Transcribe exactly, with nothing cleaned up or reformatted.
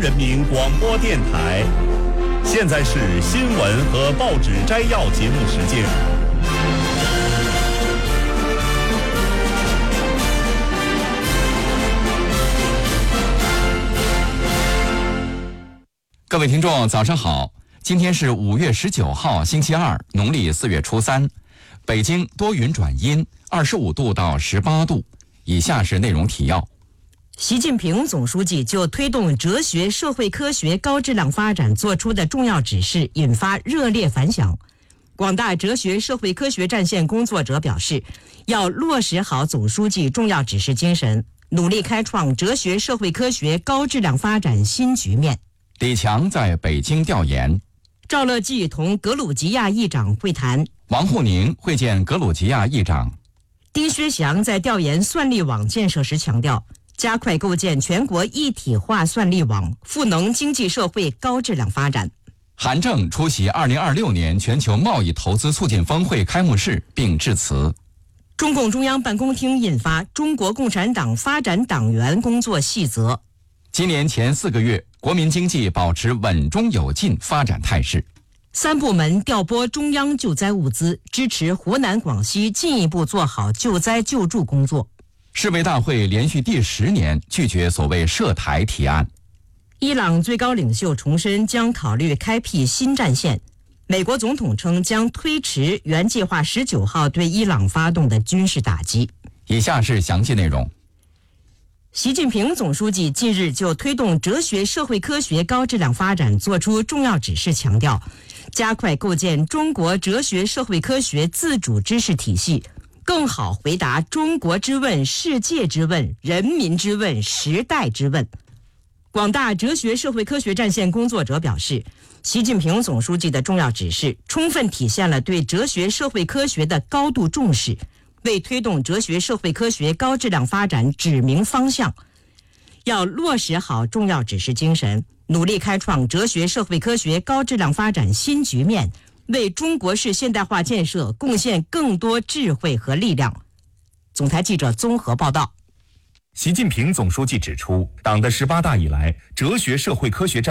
人民广播电台，现在是新闻和报纸摘要节目时间。 各位听众，早上好！今天是五月十九号，星期二，农历四月初三。北京多云转阴，二十五度到十八度。以下是内容提要。 习近平总书记就推动哲学社会科学高质量发展作出的重要指示引发热烈反响。广大哲学社会科学战线工作者表示，要落实好总书记重要指示精神，努力开创哲学社会科学高质量发展新局面。 李强在北京调研， 赵乐际同格鲁吉亚议长会谈， 王沪宁会见格鲁吉亚议长。 丁薛祥在调研算力网建设时强调，加快构建全国一体化算力网，赋能经济社会高质量发展。 韩正出席二零二六年全球贸易投资促进峰会开幕式并致辞。 中共中央办公厅印发《中国共产党发展党员工作细则》。 今年前四个月，国民经济保持稳中有进发展态势。 三部门调拨中央救灾物资，支持湖南、广西进一步做好救灾救助工作。 世卫大会连续第十年拒绝所谓涉台提案。 伊朗最高领袖重申将考虑开辟新战线。美国总统称将推迟原计划十九号对伊朗发动的军事打击。 以下是详细内容。 习近平总书记近日就推动哲学社会科学高质量发展作出重要指示，强调加快构建中国哲学社会科学自主知识体系，更好回答中国之问、世界之问、人民之问、时代之问。广大哲学社会科学战线工作者表示，习近平总书记的重要指示充分体现了对哲学社会科学的高度重视，为推动哲学社会科学高质量发展指明方向。要落实好重要指示精神，努力开创哲学社会科学高质量发展新局面，为中国式现代化建设贡献更多智慧和力量。总台记者综合报道。 习近平总书记指出，党的十八大以来，哲学社会科学战